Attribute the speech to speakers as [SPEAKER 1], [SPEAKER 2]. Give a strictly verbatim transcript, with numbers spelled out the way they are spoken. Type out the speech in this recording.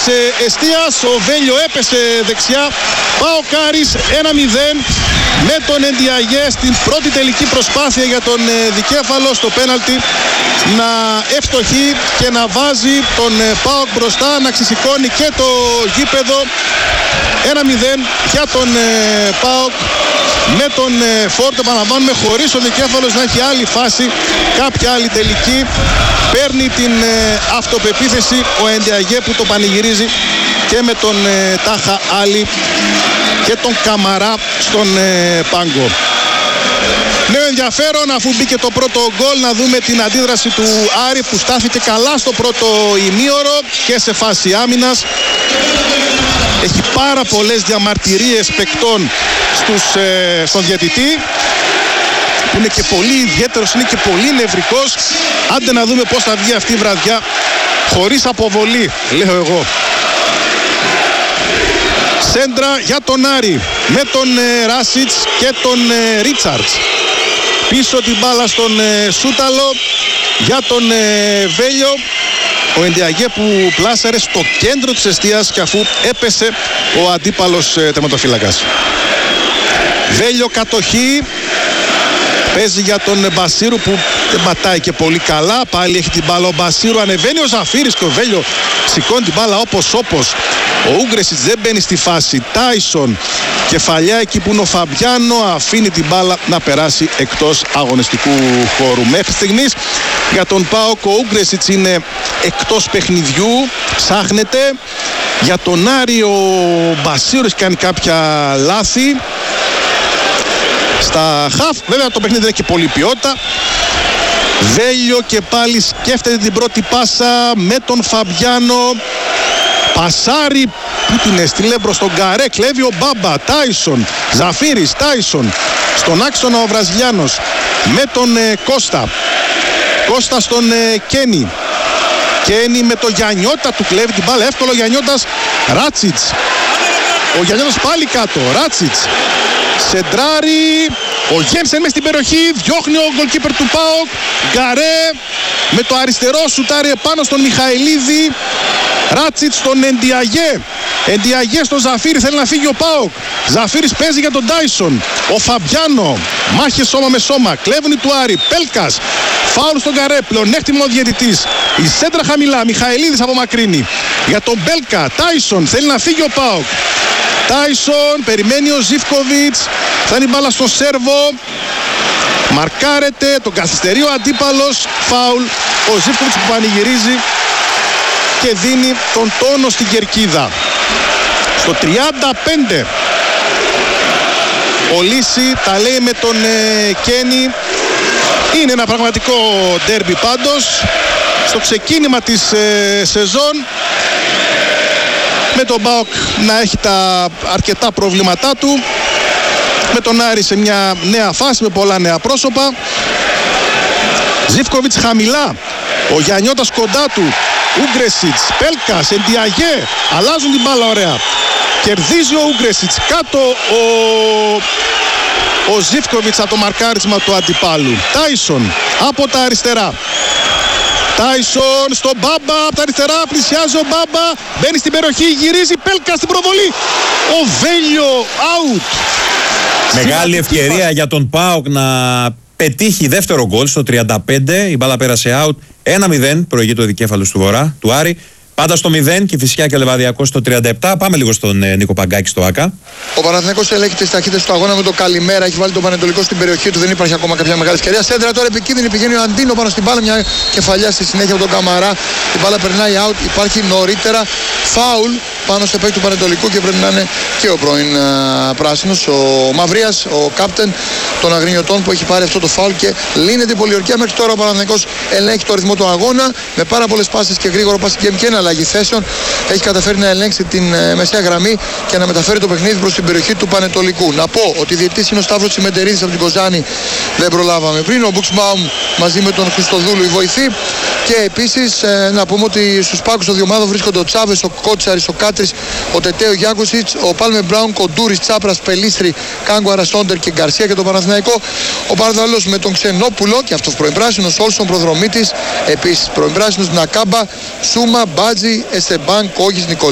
[SPEAKER 1] Εστίας. Ο Βέλιο έπεσε δεξιά. ΠΑΟΚ-Άρης ένα μηδέν με τον Εντιαγέ στην πρώτη τελική προσπάθεια για τον δικέφαλο στο πέναλτι να ευστοχεί και να βάζει τον ΠΑΟΚ μπροστά, να ξεσηκώνει και το γήπεδο. Ένα μηδέν για τον ΠΑΟΚ με τον Φόρτο, επαναλαμβάνουμε, χωρίς ο δικέφαλος να έχει άλλη φάση, κάποια άλλη τελική. Παίρνει την αυτοπεποίθηση ο Εντιαγέ που το πανηγυρίζει και με τον Τάχα Άλλη και τον Καμαρά στον πάγκο. Νέο ενδιαφέρον, αφού μπήκε το πρώτο γκολ, να δούμε την αντίδραση του Άρη που στάθηκε καλά στο πρώτο ημίωρο και σε φάση άμυνας. Έχει πάρα πολλές διαμαρτυρίες παικτών στους, ε, στον διαιτητή, που είναι και πολύ ιδιαίτερος, είναι και πολύ νευρικός. Άντε να δούμε πώς θα βγει αυτή η βραδιά χωρίς αποβολή, λέω εγώ. Σέντρα για τον Άρη με τον ε, Ράσιτς και τον ε, Ρίτσαρτς. Πίσω την μπάλα στον ε, Σούταλο για τον ε, Βέλιο. Ο Εντιαγέ που πλάσαρε στο κέντρο της εστίας και αφού έπεσε ο αντίπαλος ε, τερματοφύλακας. Βέλιο κατοχή. Παίζει για τον Μπασίρου που δεν πατάει και πολύ καλά. Πάλι έχει την μπάλα ο Μπασίρου. Ανεβαίνει ο Ζαφύρης και ο Βέλιο σηκώνει την μπάλα όπως όπως. Ο Ούγκρεσιτς δεν μπαίνει στη φάση. Τάισον κεφαλιά εκεί που είναι ο Φαμπιάνο. Αφήνει την μπάλα να περάσει εκτός αγωνιστικού χώρου. Μέχρι στιγμής για τον ΠΑΟΚ ο Ούγκρεσιτς είναι εκτός παιχνιδιού. Ψάχνεται. Για τον Άρη ο Μπασίρου έχει κάνει κάποια λάθη στα χαφ. Βέβαια το παιχνίδι δεν έχει και πολύ ποιότητα. Βέλιο και πάλι σκέφτεται την πρώτη πάσα με τον Φαμπιάνο. Πασάρι που την έστειλε προς τον Γκαρέ. Κλέβει ο Μπάμπα. Τάισον. Ζαφύρης. Τάισον. Στον άξονα ο Βραζιλιάνος με τον ε, Κώστα. Κώστα στον ε, Κένι. Κένι με τον Γιαννιώτα. Του κλέβει την μπάλα. Εύκολο ο Γιαννιώτας. Ράτσιτς. Ο Γιαννιώτας πάλι κάτω. Ράτσιτς. Σεντράρι. Ο Γέμσεν μες στην περιοχή. Διώχνει ο γκολκίπερ του ΠΑΟΚ. Γκαρέ με το αριστερό σουτάρει επάνω στον Μιχαηλίδη. Ράτσιτς στον Εντιαγέ. Εντιαγέ στον Ζαφύρη. Θέλει να φύγει ο ΠΑΟΚ. Ζαφύρης παίζει για τον Τάισον. Ο Φαμπιάνο. Μάχε σώμα με σώμα. Κλέβουν οι του Άρη. Πέλκας. Φάουλ στον Γκαρέ. Πλεονέκτημα ο διαιτητής. Η σέντρα χαμηλά. Μιχαηλίδης απομακρύνει. Για τον Μπέλκα. Τάισον. Θέλει να φύγει ο ΠΑΟΚ. Τάισον. Περιμένει ο Ζίβκοβιτς. Φτάνει μπάλα στο Σέρβο. Μαρκάρεται. Τον καθυστερεί ο αντίπαλος. Φάουλ. Ο Ζίβκοβιτς που πανηγυρίζει και δίνει τον τόνο στην κερκίδα. Στο τριάντα πέντε ο Λύση τα λέει με τον ε, Κένι. Είναι ένα πραγματικό ντέρμπι πάντως. Στο ξεκίνημα της ε, σεζόν, με τον ΠΑΟΚ να έχει τα αρκετά προβλήματά του, με τον Άρη σε μια νέα φάση με πολλά νέα πρόσωπα. Ζίβκοβιτς χαμηλά. Ο Γιαννιώτας κοντά του. Ούγκρεσιτς, Πέλκας, Εντιαγέ. Αλλάζουν την μπάλα ωραία. Κερδίζει ο Ούγκρεσιτς. Κάτω ο, ο Ζίβκοβιτς από το μαρκάρισμα του αντιπάλου. Τάισον από τα αριστερά. Τάισον στον Μπάμπα από τα αριστερά. Πλησιάζει ο Μπάμπα. Μπαίνει στην περιοχή. Γυρίζει. Πέλκας στην προβολή. Ο Βέλιο out.
[SPEAKER 2] Μεγάλη ευκαιρία για τον ΠΑΟΚ να πετύχει δεύτερο γκολ στο τριάντα πέντε. Η μπάλα πέρασε out. ένα μηδέν προηγείται ο δικέφαλος του Βορρά, του Άρη. Πάντα στο μηδέν και φυσικά και Λεβαδιακός στο τριάντα επτά. Πάμε λίγο στον ε, Νίκο Παγκάκη στο ΆΚΑ.
[SPEAKER 3] Ο Παναθηναϊκός ελέγχει τις ταχύτητες του αγώνα με το καλημέρα. Έχει βάλει τον Πανετολικό στην περιοχή του. Δεν υπάρχει ακόμα κάποια μεγάλη ευκαιρία. Σέντρα τώρα επικίνδυνη. Πηγαίνει ο Αντίνο πάνω στην μπάλα. Μια κεφαλιά στη συνέχεια από τον Καμαρά. Η μπάλα περνάει out. Υπάρχει νωρίτερα φάουλ πάνω σε παίκτη του Πανετολικού και πρέπει να είναι και ο πρώην α, πράσινος, ο Μαυρίας, ο κάπτεν των Αγρινιωτών που έχει πάρει αυτό το φάουλ και λύνεται η πολιορκία. Μέχρι τώρα ο Παναθηναϊκός ελέγχει το ρυθμό του αγώνα με πάρα πολλές πάσες και γρήγορο passing game και εναλλαγή θέσεων. Έχει καταφέρει να ελέγξει την ε, μεσαία γραμμή και να μεταφέρει το παιχνίδι προς την περιοχή του Πανετολικού. Να πω ότι διαιτητής είναι ο Σταύρος Τσιμεντερίδης από την Κοζάνη, δεν προλάβαμε πριν. Ο Μπουξμπάουμ μαζί με τον Χριστοδούλου η βοηθή. Και επίσης ε, να πούμε ότι στους πάγκους των δύο ομάδων βρίσκονται ο Τσάβες, ο Κότσαρης, ο Κάτρης, ο Τετέο Γιάκουσιτς, ο Πάλμε Μπράουν, Κοντούρης, Τσάπρας, Πελίστρη, Κάγκουαρα, Σόντερ και Γκαρσία και τον Παναθηναϊκό. Ο Παρδαλός με τον Ξενόπουλο και αυτός πρώην-πράσινος, Όλσον Προδρομίτης, επίσης πρώην-πράσινος, Νακάμπα, Σούμα, Μπάτζη, Εστεμπάν, Κόγης, Νικολά.